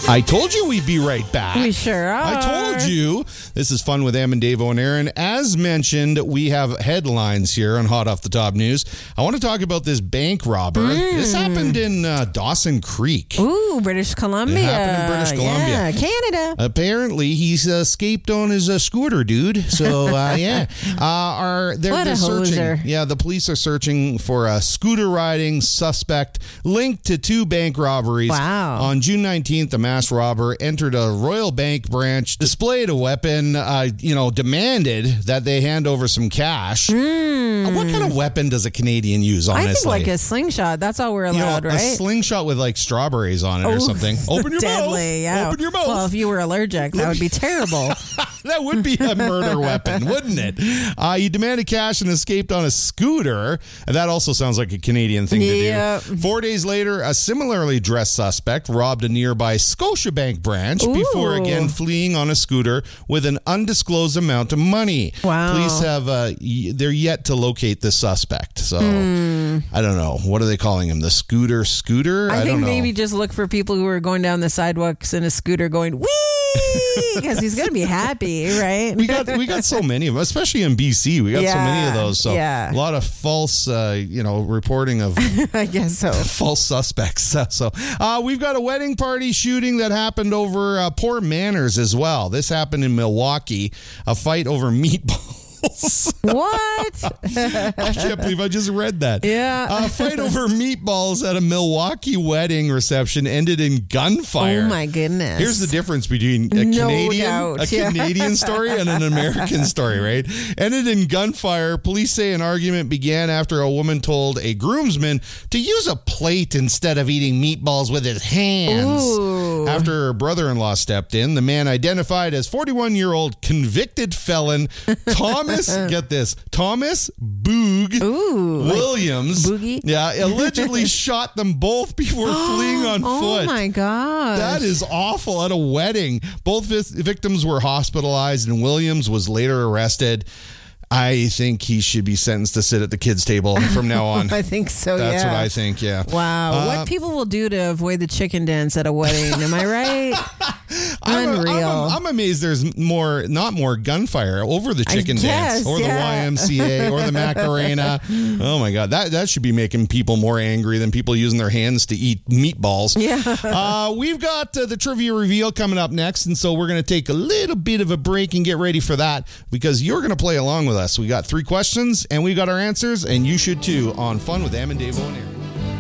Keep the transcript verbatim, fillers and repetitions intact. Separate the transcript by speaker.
Speaker 1: I told you we'd be right back.
Speaker 2: We sure are.
Speaker 1: I told you. This is Fun with Em and Davo and Aaron. As mentioned, we have headlines here on Hot Off the Top News. I want to talk about this bank robber. Mm. This happened in uh, Dawson Creek.
Speaker 2: Ooh, British Columbia.
Speaker 1: It happened in British Columbia.
Speaker 2: Yeah, Canada.
Speaker 1: Apparently, he's uh, escaped on his uh, scooter, dude. So, uh, yeah. Uh, are they're,
Speaker 2: What
Speaker 1: they're
Speaker 2: a
Speaker 1: searching.
Speaker 2: hoser.
Speaker 1: Yeah, the police are searching for a scooter riding suspect linked to two bank robberies.
Speaker 2: Wow.
Speaker 1: On June nineteenth, a mass robber entered a Royal Bank branch, displayed a weapon, uh, you know, demanded that they hand over some cash.
Speaker 2: Mm.
Speaker 1: What kind of weapon does a Canadian use, honestly?
Speaker 2: I think like a slingshot. That's all we're allowed,
Speaker 1: you know,
Speaker 2: right?
Speaker 1: A slingshot with like strawberries on it or
Speaker 2: Ooh,
Speaker 1: something. Open your
Speaker 2: deadly,
Speaker 1: mouth.
Speaker 2: Yeah.
Speaker 1: Open your mouth.
Speaker 2: Well, if you were allergic, that would be terrible.
Speaker 1: That would be a murder weapon, wouldn't it? Uh, he demanded cash and escaped on a scooter. And that also sounds like a Canadian thing
Speaker 2: Yep.
Speaker 1: to do. Four days later, a similarly dressed suspect robbed a nearby Scotiabank branch
Speaker 2: Ooh.
Speaker 1: before again fleeing on a scooter with an undisclosed amount of money.
Speaker 2: Wow.
Speaker 1: Police have, uh, y- they're yet to locate the suspect. So,
Speaker 2: Hmm.
Speaker 1: I don't know. What are they calling him? The scooter scooter?
Speaker 2: I,
Speaker 1: I
Speaker 2: think
Speaker 1: don't know.
Speaker 2: maybe just look for people who are going down the sidewalks in a scooter going, wee! Because he's going to be happy, right?
Speaker 1: we got we got so many of them, especially in B C. We got
Speaker 2: yeah,
Speaker 1: so many of those. So
Speaker 2: yeah.
Speaker 1: a lot of false, uh, you know, reporting of
Speaker 2: I guess so.
Speaker 1: false suspects. So uh, we've got a wedding party shooting that happened over uh, poor manners as well. This happened in Milwaukee. A fight over meatballs.
Speaker 2: What?
Speaker 1: I can't believe I just read that.
Speaker 2: Yeah.
Speaker 1: A fight over meatballs at a Milwaukee wedding reception ended in gunfire.
Speaker 2: Oh my goodness.
Speaker 1: Here's the difference between a
Speaker 2: No
Speaker 1: Canadian
Speaker 2: doubt,
Speaker 1: a
Speaker 2: yeah.
Speaker 1: Canadian story and an American story, right? Ended in gunfire. Police say an argument began after a woman told a groomsman to use a plate instead of eating meatballs with his hands.
Speaker 2: Ooh.
Speaker 1: After her brother-in-law stepped in, the man identified as forty-one-year-old convicted felon Thomas, get this, Thomas Boog
Speaker 2: Ooh,
Speaker 1: Williams.
Speaker 2: like Boogie?
Speaker 1: Yeah, allegedly shot them both before fleeing on
Speaker 2: oh
Speaker 1: foot.
Speaker 2: Oh my God.
Speaker 1: That is awful. At a wedding, both vi- victims were hospitalized and Williams was later arrested. I think he should be sentenced to sit at the kids' table from now on.
Speaker 2: I think so,
Speaker 1: That's
Speaker 2: yeah.
Speaker 1: what I think, yeah.
Speaker 2: Wow.
Speaker 1: Uh,
Speaker 2: what people will do to avoid the chicken dance at a wedding. Am I right?
Speaker 1: I'm,
Speaker 2: Unreal.
Speaker 1: I'm, I'm amazed there's more, not more gunfire over the chicken
Speaker 2: I
Speaker 1: dance
Speaker 2: guess,
Speaker 1: or the
Speaker 2: yeah.
Speaker 1: Y M C A or the Macarena. Oh my God, that that should be making people more angry than people using their hands to eat meatballs.
Speaker 2: Yeah.
Speaker 1: Uh, we've got uh, the trivia reveal coming up next, and so we're going to take a little bit of a break and get ready for that because you're going to play along with us. We got three questions and we got our answers, and you should too on Fun with Em and Davo and Aaron.